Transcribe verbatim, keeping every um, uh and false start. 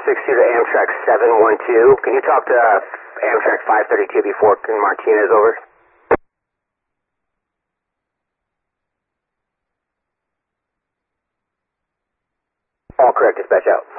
six two to Amtrak seven one two. Can you talk to uh, Amtrak five thirty-two before Martinez, over? All correct, dispatch out.